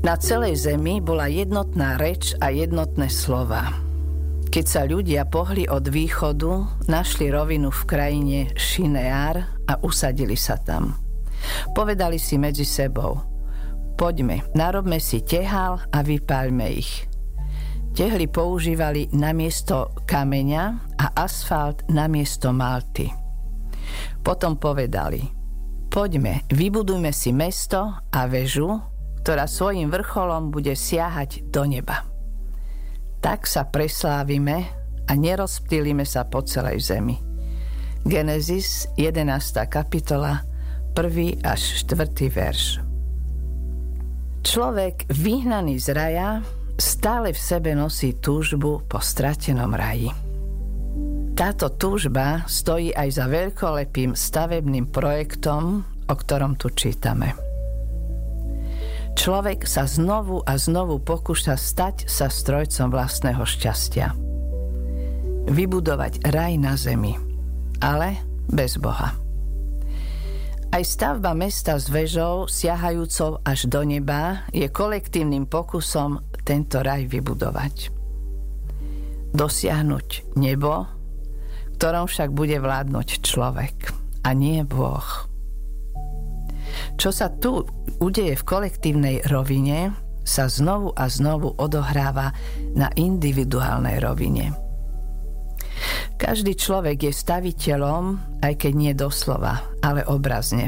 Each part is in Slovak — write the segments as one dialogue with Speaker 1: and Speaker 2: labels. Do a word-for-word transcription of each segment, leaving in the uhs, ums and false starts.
Speaker 1: Na celej zemi bola jednotná reč a jednotné slova. Keď sa ľudia pohli od východu, našli rovinu v krajine Šineár a usadili sa tam. Povedali si medzi sebou: poďme, narobme si tehál a vypáľme ich. Tehly používali namiesto kameňa a asfalt namiesto malty. Potom povedali: poďme, vybudujme si mesto a väžu, ktorá svojím vrcholom bude siahať do neba. Tak sa preslávime a nerozptýlime sa po celej zemi. Genesis jedenásta kapitola, prvý až štvrtý verš. Človek vyhnaný z raja stále v sebe nosí túžbu po stratenom raji. Táto túžba stojí aj za veľkolepým stavebným projektom, o ktorom tu čítame. Človek sa znovu a znovu pokúša stať sa strojcom vlastného šťastia. Vybudovať raj na zemi, ale bez Boha. Aj stavba mesta s väžou siahajúcou až do neba je kolektívnym pokusom tento raj vybudovať. Dosiahnuť nebo, ktorom však bude vládnuť človek a nie Boh. Čo sa tu udeje v kolektívnej rovine, sa znovu a znovu odohráva na individuálnej rovine. Každý človek je staviteľom, aj keď nie doslova, ale obrazne.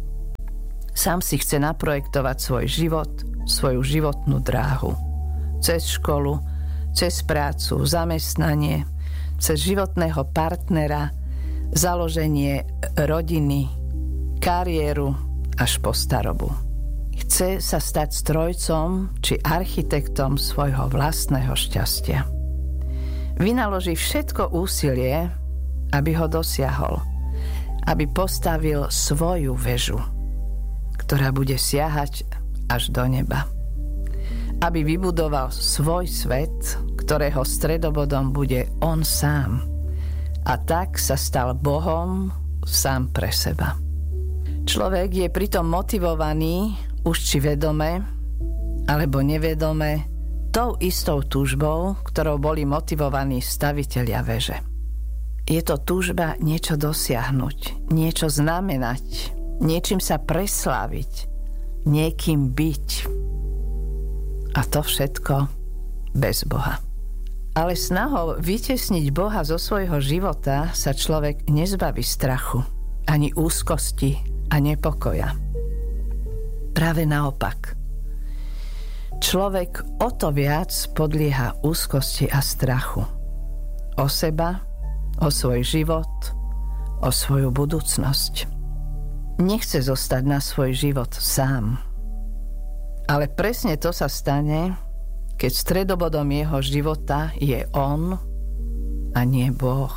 Speaker 1: Sám si chce naprojektovať svoj život, svoju životnú dráhu. Cez školu, cez prácu, zamestnanie, cez životného partnera, založenie rodiny, kariéru až po starobu. Chce sa stať strojcom či architektom svojho vlastného šťastia. Vynaloží všetko úsilie, aby ho dosiahol, aby postavil svoju väžu, ktorá bude siahať až do neba. Aby vybudoval svoj svet, ktorého stredobodom bude on sám. A tak sa stal Bohom sám pre seba. Človek je pritom motivovaný, už či vedome, alebo nevedome, tou istou túžbou, ktorou boli motivovaní stavitelia veže. Je to túžba niečo dosiahnuť, niečo znamenať, niečím sa presláviť, niekým byť. A to všetko bez Boha. Ale snahou vytesniť Boha zo svojho života sa človek nezbaví strachu, ani úzkosti a nepokoja. Práve naopak. Človek o to viac podlieha úzkosti a strachu. O seba, o svoj život, o svoju budúcnosť. Nechce zostať na svoj život sám. Ale presne to sa stane, keď stredobodom jeho života je on a nie Boh.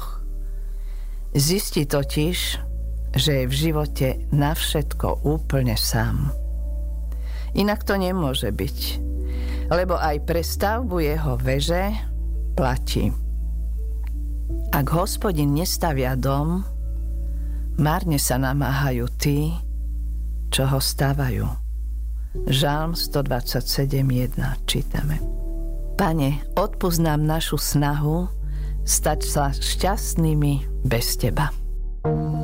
Speaker 1: Zistí totiž, že je v živote na všetko úplne sám. Inak to nemôže byť, lebo aj pre stavbu jeho veže platí: ak Hospodin nestavia dom, márne sa namáhajú tí, čo ho stavajú. Žalm stodvadsaťsedem jedna čítame. Pane, odpusť nám našu snahu stať sa šťastnými bez Teba.